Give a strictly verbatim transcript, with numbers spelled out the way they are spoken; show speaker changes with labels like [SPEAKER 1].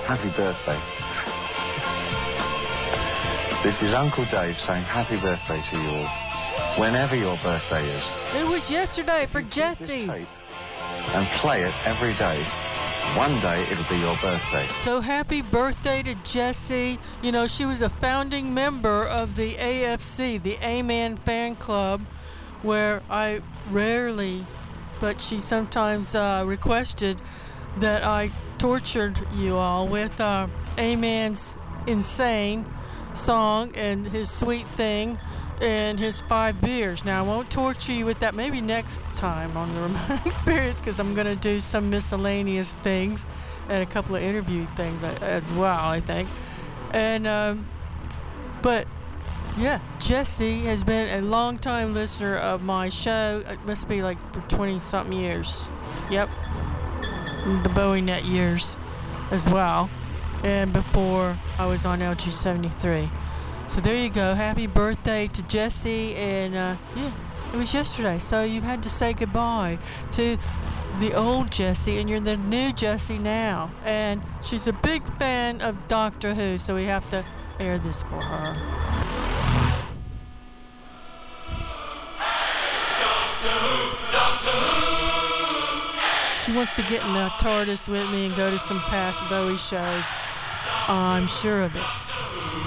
[SPEAKER 1] happy birthday. This is Uncle Dave saying happy birthday to you all, whenever your birthday is.
[SPEAKER 2] It was yesterday for Jessie.
[SPEAKER 1] And play it every day. One day it'll be your birthday.
[SPEAKER 2] So happy birthday to Jessie. You know, she was a founding member of the A F C, the A-Man fan club, where I rarely, but she sometimes uh, requested that I tortured you all with uh, A-Man's Insane song and his Sweet Thing and his five beers. Now, I won't torture you with that. Maybe next time on the Ramona Experience, because I'm going to do some miscellaneous things and a couple of interview things as well, I think. And, um, but, yeah, Jessie has been a long-time listener of my show. It must be like for twenty-something years. Yep. The Bowie Net years as well. And before I was on L G seventy-three. So there you go. Happy birthday to Jessie. And, uh, yeah, it was yesterday. So you had to say goodbye to the old Jessie, and you're the new Jessie now. And she's a big fan of Doctor Who, so we have to air this for her. Doctor Who, Doctor Who. She wants to get in the TARDIS with me and go to some past Bowie shows. I'm sure of it.